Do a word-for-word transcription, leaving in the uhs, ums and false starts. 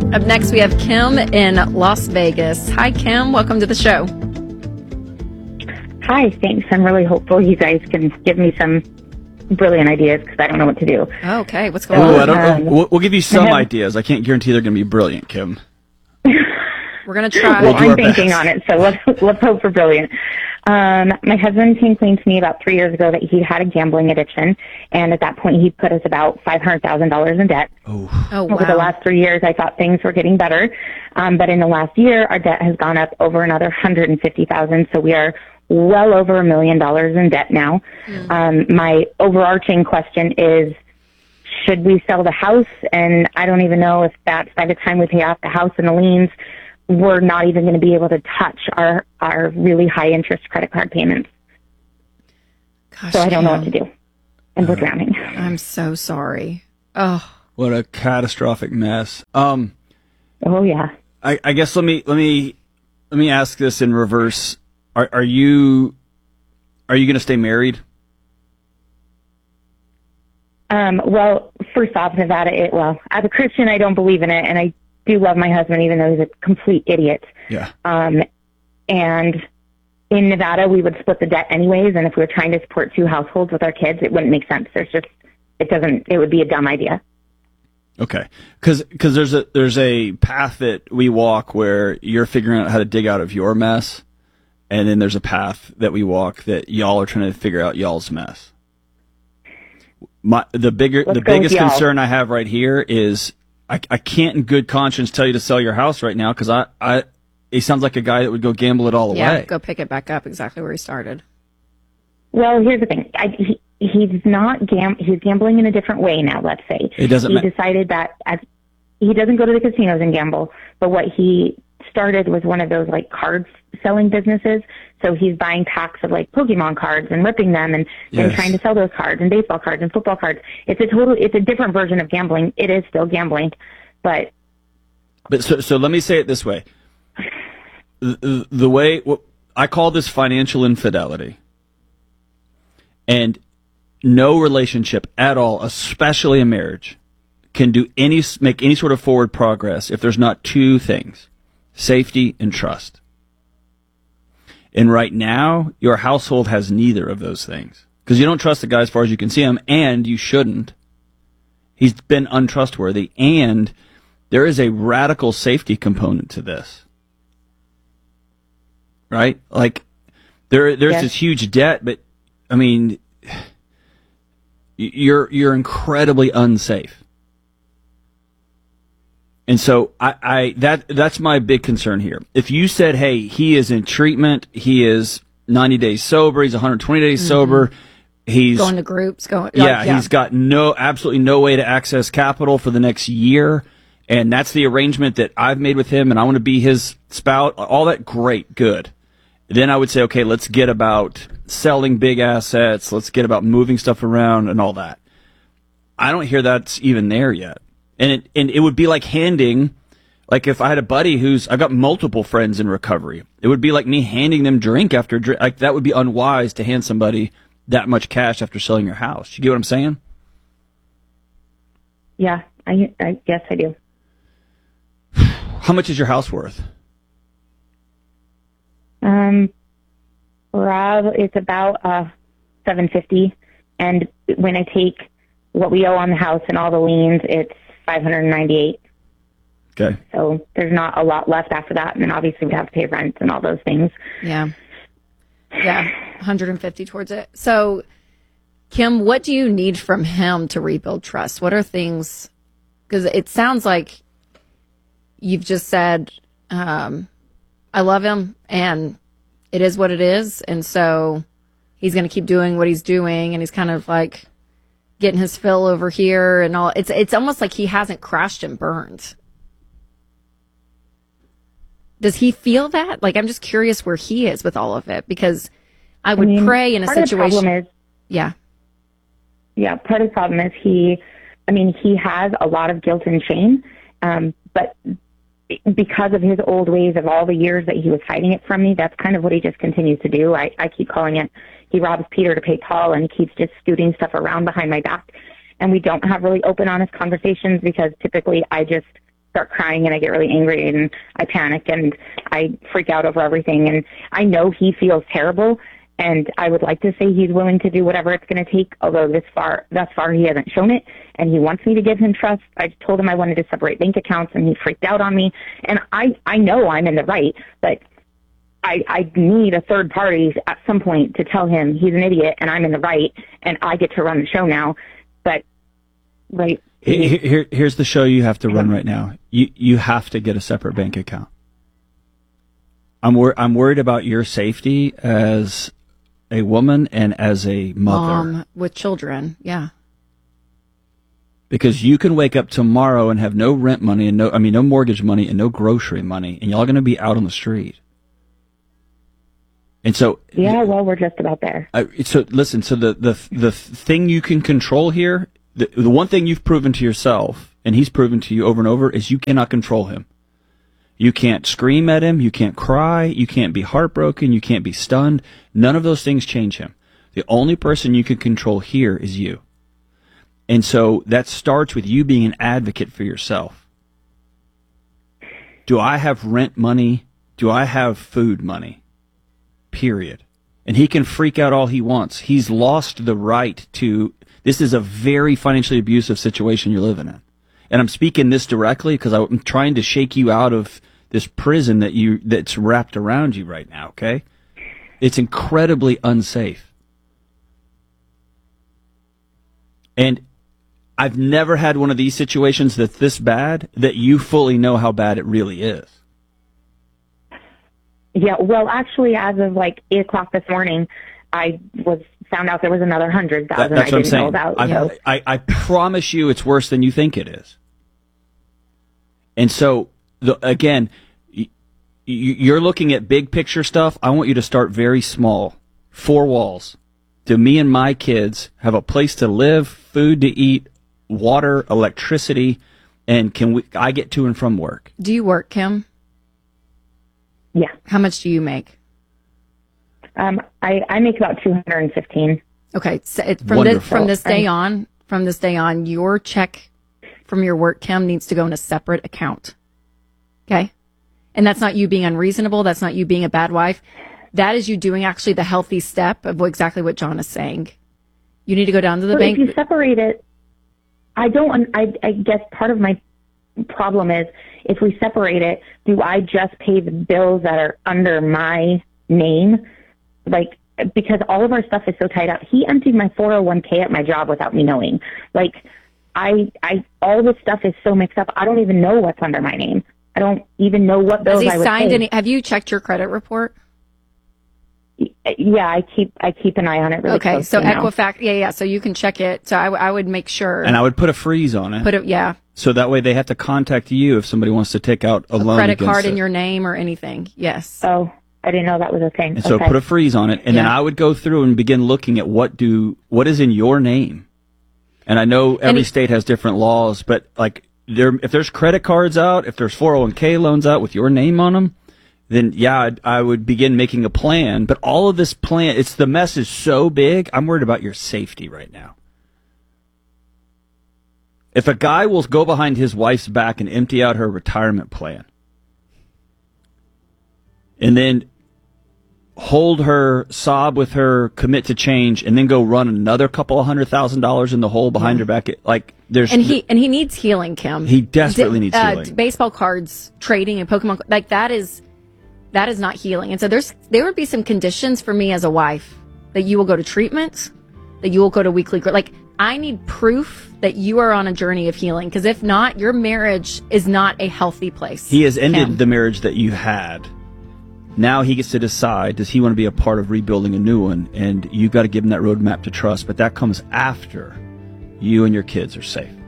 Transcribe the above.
Up next, we have Kim in Las Vegas. Hi, Kim. Welcome to the show. Hi, thanks. I'm really hopeful you guys can give me some brilliant ideas because I don't know what to do. Okay, what's going Oh, on? I don't Um, know. We'll, we'll give you some have- ideas. I can't guarantee they're going to be brilliant, Kim. We're going to try. Well, do I'm our thinking best. on it, so let's let's hope for brilliant. Um, my husband came clean to me about three years ago that he had a gambling addiction, and at that point, he put us about five hundred thousand dollars in debt. Oh, Oh, Over the wow. last three years, I thought things were getting better, um, but in the last year, our debt has gone up over another one hundred fifty thousand dollars, so we are well over a million dollars in debt now. Mm. Um, my overarching question is, should we sell the house? And I don't even know if that's by the time we pay off the house and the liens, we're not even going to be able to touch our, our really high interest credit card payments. Gosh, So I don't know Kim, what to do. And we're drowning. I'm so sorry. Oh, what a catastrophic mess. Um, Oh, yeah. I, I guess let me let me let me ask this in reverse. Are, are you are you going to stay married? Um, well, first off, Nevada, it, well, as a Christian, I don't believe in it, and I do love my husband, even though he's a complete idiot. Yeah. Um, and in Nevada, we would split the debt anyways, and if we were trying to support two households with our kids, it wouldn't make sense. There's just, it doesn't, it would be a dumb idea. Okay. Because there's a there's a path that we walk where you're figuring out how to dig out of your mess, and then there's a path that we walk that y'all are trying to figure out y'all's mess. My the bigger Let's the go with biggest y'all. concern I have right here is I I can't in good conscience tell you to sell your house right now because I I he sounds like a guy that would go gamble it all yeah. away. Go pick it back up exactly where he started. Well, here's the thing. I, he, he's not gam- he's gambling in a different way now, let's say. It doesn't He ma- decided that as he doesn't go to the casinos and gamble, but what he started was one of those like cards selling businesses. So he's buying packs of like Pokemon cards and ripping them and, and Yes. trying to sell those cards and baseball cards and football cards. It's a total, it's a different version of gambling. It is still gambling, but But so, so let me say it this way: the, the way well, I call this financial infidelity, and no relationship at all, especially a marriage, can do any make any sort of forward progress if there's not two things: safety and trust. And right now, your household has neither of those things because you don't trust the guy as far as you can see him, and you shouldn't. He's been untrustworthy, and there is a radical safety component to this, right? Like there, there's Yes. this huge debt, but I mean, you're you're incredibly unsafe, and so I, I that that's my big concern here. If you said, "Hey, he is in treatment, he is ninety days sober, he's one hundred twenty days sober, he's Going to groups, going. yeah, like, he's got no, absolutely no way to access capital for the next year. And that's the arrangement that I've made with him. And I want to be his spout. All that great, good. Then I would say, okay, let's get about selling big assets. Let's get about moving stuff around and all that. I don't hear that's even there yet. And it, and it would be like handing, like if I had a buddy who's, I've got multiple friends in recovery. It would be like me handing them drink after drink. Like that would be unwise to hand somebody that much cash after selling your house. You get what I'm saying? yeah, I, I guess I do. How much is your house worth? Um, Rob, it's about uh seven fifty, and when I take what we owe on the house and all the liens, it's five hundred ninety eight. Okay. So there's not a lot left after that, and then obviously we have to pay rent and all those things. Yeah. Yeah. one hundred fifty towards it. So, Kim, what do you need from him to rebuild trust? What are things? Because it sounds like you've just said, um, I love him and it is what it is. And so he's going to keep doing what he's doing. And he's kind of like getting his fill over here and all. It's, it's almost like he hasn't crashed and burned. Does he feel that? Like, I'm just curious where he is with all of it, because I would I mean, pray in a part of the situation. problem is, yeah. yeah, part of the problem is he, I mean, he has a lot of guilt and shame, um, but because of his old ways of all the years that he was hiding it from me, that's kind of what he just continues to do. I, I keep calling it, he robs Peter to pay Paul, and he keeps just scooting stuff around behind my back. And we don't have really open, honest conversations because typically I just start crying and I get really angry and I panic and I freak out over everything. And I know he feels terrible, and I would like to say he's willing to do whatever it's going to take, although this far, thus far he hasn't shown it, and he wants me to give him trust. I told him I wanted to separate bank accounts, and he freaked out on me. And I, I know I'm in the right, but I, I need a third party at some point to tell him he's an idiot and I'm in the right, and I get to run the show now. But, right. Here, here, here's the show you have to run right now. You, you have to get a separate bank account. I'm wor- I'm worried about your safety as a woman and as a mother. Mom with children, yeah. Because you can wake up tomorrow and have no rent money and no, I mean, no mortgage money and no grocery money, and y'all going to be out on the street. And so, yeah, well, we're just about there. Uh, so listen, so the, the, the thing you can control here, the, the one thing you've proven to yourself, and he's proven to you over and over, is you cannot control him. You can't scream at him. You can't cry. You can't be heartbroken. You can't be stunned. None of those things change him. The only person you can control here is you. And so that starts with you being an advocate for yourself. Do I have rent money? Do I have food money? Period. And he can freak out all he wants. He's lost the right to, this is a very financially abusive situation you're living in. And I'm speaking this directly because I'm trying to shake you out of this prison that you that's wrapped around you right now, okay? It's incredibly unsafe. And I've never had one of these situations that's this bad that you fully know how bad it really is. Yeah, well, actually, as of like eight o'clock this morning, I was found out there was another hundred thousand. That, that's I what I'm didn't saying. know about. I, So. I, I promise you, it's worse than you think it is. And so, the, again, y- you're looking at big picture stuff. I want you to start very small. Four walls. Do me and my kids have a place to live, food to eat, water, electricity, and can we? I get to and from work. Do you work, Kim? Yeah. How much do you make? Um, I, I make about two hundred fifteen. Okay, so it, from this Wonderful. from this day on, from this day on, your check from your work, Kim, needs to go in a separate account. Okay, and that's not you being unreasonable. That's not you being a bad wife. That is you doing actually the healthy step of exactly what John is saying. You need to go down to the But bank. if you separate it, I don't. I, I guess part of my problem is if we separate it, do I just pay the bills that are under my name? Like, because all of our stuff is so tied up. He emptied my four oh one k at my job without me knowing. Like, I, I, all this stuff is so mixed up. I don't even know what's under my name. I don't even know what bills Has he I would signed pay. any? Have you checked your credit report? Yeah, I keep, I keep an eye on it. Really Okay, closely so now. Equifax, yeah, yeah. So you can check it. So I, w- I would make sure. And I would put a freeze on it. Put it, yeah. So that way they have to contact you if somebody wants to take out a, A loan credit against card it. in your name or anything. Yes. Oh, I didn't know that was a thing. And so okay. put a freeze on it, and then Yeah. I would go through and begin looking at what do what is in your name. And I know every he- state has different laws, but like there, if there's credit cards out, if there's four oh one k loans out with your name on them, then yeah, I'd, I would begin making a plan. But all of this plan, it's the mess is so big. I'm worried about your safety right now. If a guy will go behind his wife's back and empty out her retirement plan, and then hold her, sob with her, commit to change, and then go run another couple of hundred thousand dollars in the hole behind her back, it, like there's And he and he needs healing, Kim. He desperately D- needs uh, healing. Baseball cards trading and Pokemon, like that is that is not healing. And so there's there would be some conditions for me as a wife that you will go to treatment, that you will go to weekly. Like I need proof that you are on a journey of healing, because if not, your marriage is not a healthy place. He has ended Kim. the marriage that you had. Now he gets to decide, does he want to be a part of rebuilding a new one? And you've got to give him that roadmap to trust. But that comes after you and your kids are safe.